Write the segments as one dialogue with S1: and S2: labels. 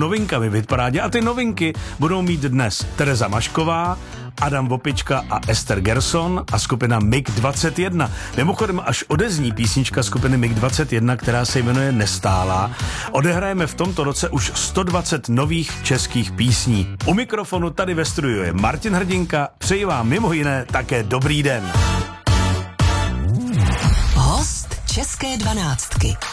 S1: novinkami v Hitparádě a ty novinky budou mít dnes Tereza Mašková, Adam Vopička a Ester Gerson a skupina MiG-21. Mimochodem, až odezní písnička skupiny MiG-21, která se jmenuje Nestálá, odehrajeme v tomto roce už 120 nových českých písní. U mikrofonu tady ve studiu je Martin Hrdinka, přeji vám mimo jiné také dobrý den.
S2: Host České 12.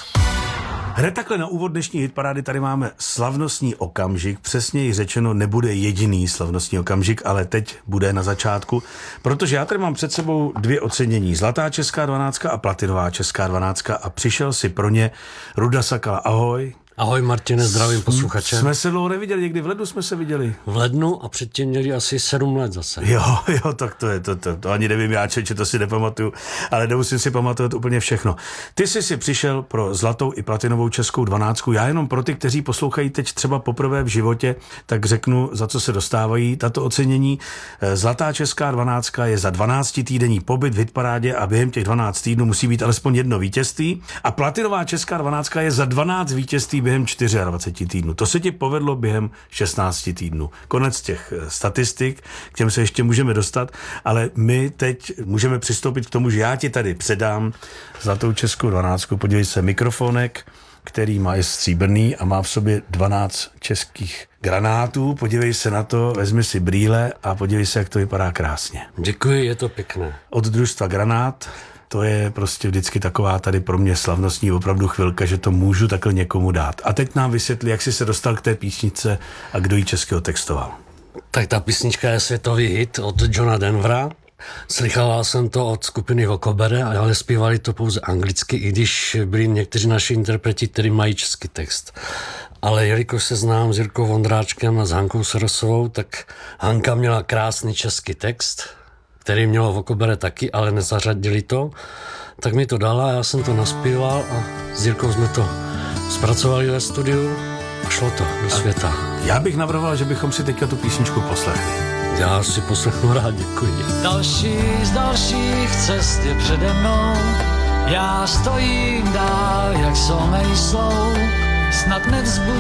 S1: Hned takhle na úvod dnešní hitparády tady máme slavnostní okamžik, přesněji řečeno nebude jediný slavnostní okamžik, ale teď bude na začátku, protože já tady mám před sebou 2 ocenění, Zlatá česká 12 a Platinová česká 12 a přišel si pro ně Ruda Sakala. Ahoj.
S3: Ahoj Martine, zdravím posluchače.
S1: Jsme se dlouho neviděli, někdy v lednu jsme se viděli.
S3: V lednu a předtím měli asi 7 let zase.
S1: Jo, tak to je, to ani nevím já, či to si nepamatuju, ale nemusím si pamatovat úplně všechno. Ty jsi si přišel pro Zlatou i Platinovou českou 12. Já jenom pro ty, kteří poslouchají teď třeba poprvé v životě, tak řeknu, za co se dostávají tato ocenění. Zlatá česká 12 je za 12týdenní pobyt v hitparádě a během těch 12 týdnů musí být alespoň jedno vítězství a Platinová česká 12 je za 12 vítězství během 24 týdnů. To se ti povedlo během 16 týdnů. Konec těch statistik, k těm se ještě můžeme dostat, ale my teď můžeme přistoupit k tomu, že já ti tady předám Zlatou českou 12. Podívej se, mikrofonek, který má je stříbrný a má v sobě 12 českých granátů. Podívej se na to, vezmi si brýle a podívej se, jak to vypadá krásně.
S3: Děkuji, je to pěkné.
S1: Od družstva Granát. To je prostě vždycky taková tady pro mě slavnostní opravdu chvilka, že to můžu takhle někomu dát. A teď nám vysvětli, jak jsi se dostal k té písničce a kdo ji českého textoval.
S3: Tak ta písnička je světový hit od Johna Denvera. Slychával jsem to od skupiny Vokobere, ale zpívali to pouze anglicky, i když byli někteří naši interpreti, kteří mají český text. Ale jelikož se znám s Jirkou Vondráčkem a s Hankou Sorosovou, tak Hanka měla krásný český text, který mělo Vokobere taky, ale nezařadili to, tak mi to dala, já jsem to naspíval a s Jirkou jsme to zpracovali ve studiu a šlo to do světa.
S1: Já bych navrhoval, že bychom si teďka tu písničku poslechli.
S3: Já si poslechnu rád, děkuji.
S4: Další z dalších cest je přede mnou, já stojím dál, jak solnej slou, snad nevzbudí